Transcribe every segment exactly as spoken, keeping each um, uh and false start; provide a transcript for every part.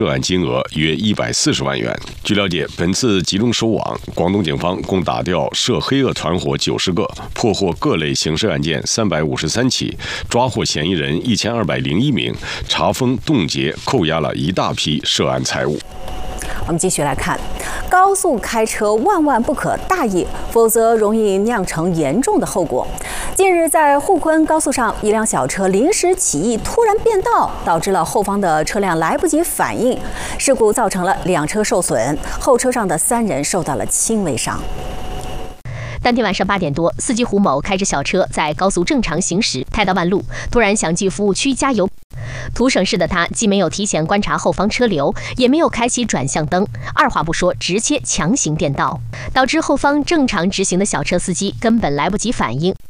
涉案金额约一百四十万元。据了解，本次集中收网，广东警方共打掉涉黑恶团伙九十个，破获各类刑事案件三百五十三起，抓获嫌疑人一千二百零一名，查封、冻结、扣押了一大批涉案财物。 我们继续来看，高速开车万万不可大意，否则容易酿成严重的后果。近日，在沪昆高速上，一辆小车临时起意，突然变道，导致了后方的车辆来不及反应，事故造成了两车受损，后车上的三人受到了轻微伤。 当天晚上八点多，司机胡某开着小车在高速正常行驶，开到半路，突然想进服务区加油。图省事的他既没有提前观察后方车流，也没有开启转向灯，二话不说直接强行变道，导致后方正常直行的小车司机根本来不及反应。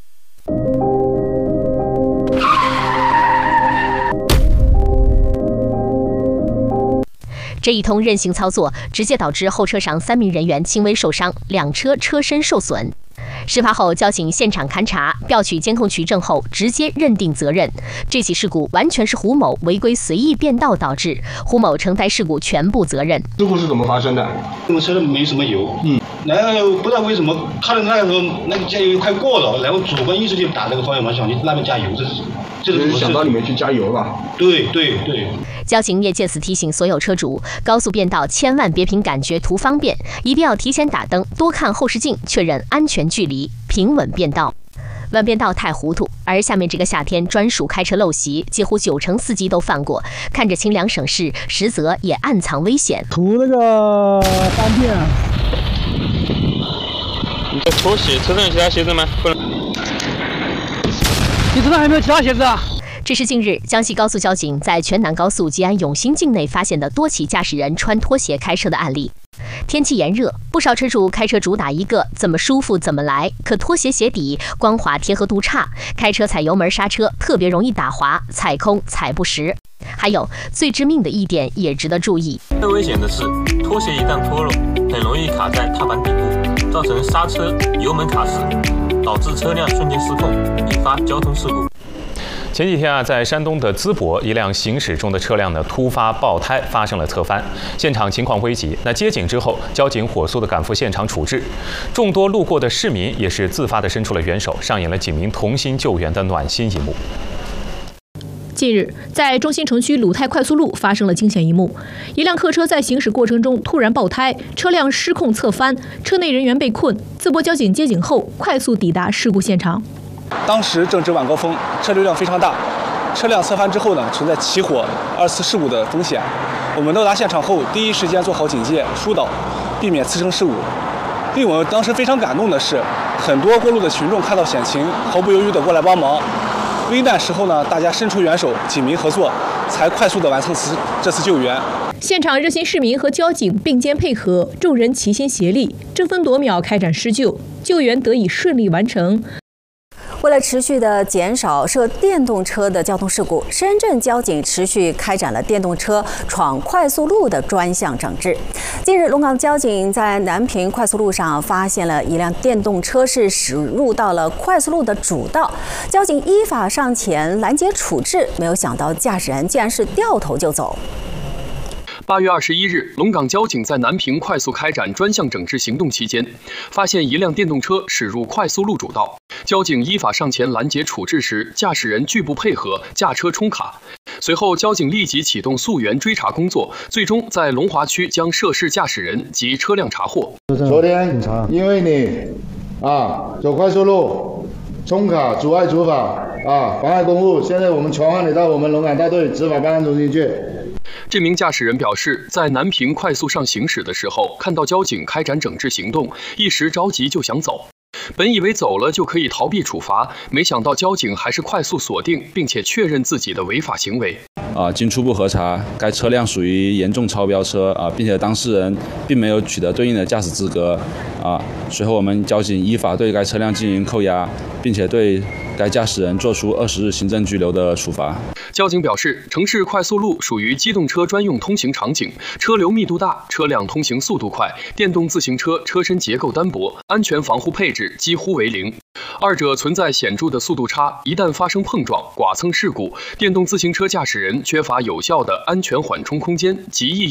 这一通任性操作，直接导致后车上三名人员轻微受伤，两车车身受损。事发后，交警现场勘查，调取监控取证后，直接认定责任。这起事故完全是胡某违规随意变道导致，胡某承担事故全部责任。 事故是怎么发生的？ 我们车上没什么油，嗯，然后不知道为什么看到那个时候那个加油快过了，然后主观意识就打那个方向盘，想去那边加油，这是这是想到里面去加油了。 对对对。 交警也借此提醒所有车主，高速变道千万别凭感觉图方便，一定要提前打灯，多看后视镜，确认安全距离，平稳变道。乱变道太糊涂，而下面这个夏天专属开车陋习，几乎九成司机都犯过。看着清凉省事，实则也暗藏危险。 图那个方便。 你的拖鞋，车上有其他鞋子吗？不能。 你车上还有没有其他鞋子啊？ 这是近日江西高速交警在全南高速吉安永新境内发现的多起驾驶人穿拖鞋开车的案例。天气炎热，不少车主开车主打一个怎么舒服怎么来，可拖鞋鞋底光滑贴合度差，开车踩油门刹车特别容易打滑，踩空踩不实。还有最致命的一点也值得注意， 最危险的是拖鞋一旦脱落，很容易卡在踏板底部，造成刹车油门卡死，导致车辆瞬间失控，引发交通事故。 前几天啊，在山东的淄博，一辆行驶中的车辆呢突发爆胎，发生了侧翻，现场情况危急。那接警之后，交警火速的赶赴现场处置，众多路过的市民也是自发的伸出了援手，上演了警民同心救援的暖心一幕。 近日，在中心城区鲁泰快速路发生了惊险一幕，一辆客车在行驶过程中突然爆胎，车辆失控侧翻，车内人员被困。淄博交警接警后，快速抵达事故现场。 当时正值晚高峰，车流量非常大，车辆侧翻之后呢，存在起火、二次事故的风险。我们到达现场后，第一时间做好警戒疏导，避免次生事故。令我当时非常感动的是，很多过路的群众看到险情，毫不犹豫地过来帮忙。危难时候呢，大家伸出援手，警民合作，才快速地完成此这次救援。 现场热心市民和交警并肩配合，众人齐心协力，争分夺秒开展施救，救援得以顺利完成。 为了持续的减少涉电动车的交通事故，深圳交警持续开展了电动车闯快速路的专项整治。近日，龙岗交警在南平快速路上发现了一辆电动车是驶入到了快速路的主道，交警依法上前拦截处置，没有想到驾驶人竟然是掉头就走。 八月二十一日，龙岗交警在南平快速开展专项整治行动期间，发现一辆电动车驶入快速路主道。交警依法上前拦截处置时，驾驶人拒不配合，驾车冲卡。随后，交警立即启动溯源追查工作，最终在龙华区将涉事驾驶人及车辆查获。 昨天因为你啊走快速路冲卡阻碍执法啊妨碍公务，现在我们传唤你到我们龙岗大队执法办案中心去。 这名驾驶人表示，在南平快速上行驶的时候，看到交警开展整治行动，一时着急就想走。本以为走了就可以逃避处罚，没想到交警还是快速锁定，并且确认自己的违法行为。 啊，经初步核查，该车辆属于严重超标车啊，并且当事人并没有取得对应的驾驶资格啊。随后，我们交警依法对该车辆进行扣押，并且对该驾驶人作出二十日行政拘留的处罚。 交警表示，城市快速路属于机动车专用通行场景，车流密度大，车辆通行速度快，电动自行车车身结构单薄，安全防护配置几乎为零。二者存在显著的速度差，一旦发生碰撞、剐蹭事故，电动自行车驾驶人缺乏有效的安全缓冲空间，极易